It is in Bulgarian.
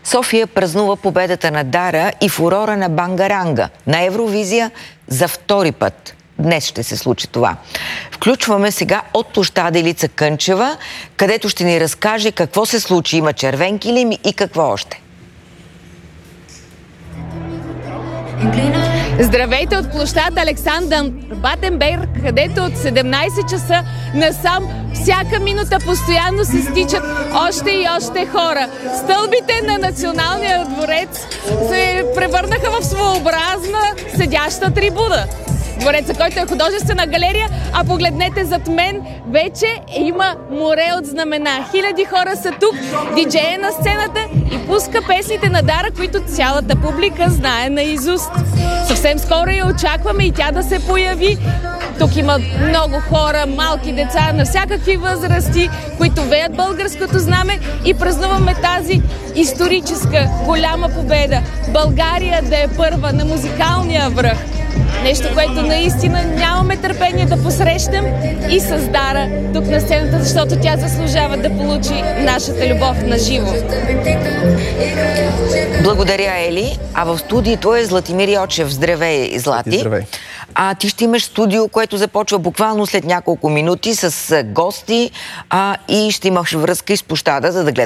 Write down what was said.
София празнува победата на Дара и фурора на Бангаранга на Евровизия за втори път. Днес ще се случи това. Включваме сега от площада Илица Кънчева, където ще ни разкаже какво се случи. Има червен килим и какво още. Здравейте от площад Александър Батенберг, където от 17 часа насам всяка минута постоянно се стичат още и още хора. Стълбите на Националния дворец се превърнаха в своеобразна седяща трибуна. Двореца, който е художествена галерия, а погледнете зад мен, вече има море от знамена. Хиляди хора са тук, диджея на сцената и пуска песните на Дара, които цялата публика знае наизуст. Съвсем скоро я очакваме и тя да се появи. Тук има много хора, малки деца на всякакви възрасти, които веят българското знаме и празнуваме тази историческа голяма победа. България да е първа на музикалния връх. Нещо, което наистина нямаме търпение да посрещнем и с Дара тук на сцената, защото тя заслужава да получи нашата любов на живо. Благодаря, Ели. А в студиото е Златимир Йочев. Здравей, Злати. Здравей. А ти ще имаш студио, което започва буквално след няколко минути с гости и ще имаш връзка и с площада, за да гледаш